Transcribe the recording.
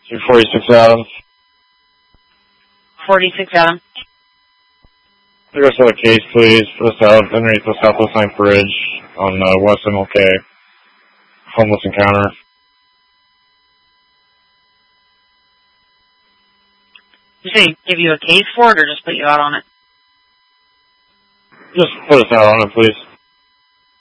246 Adam. 46 Adam. There goes to a case, please, for the south, underneath the Southwest 9th Bridge on West MLK. Homeless encounter. Did you say give you a case for it or just put you out on it? Just put us out on it, please.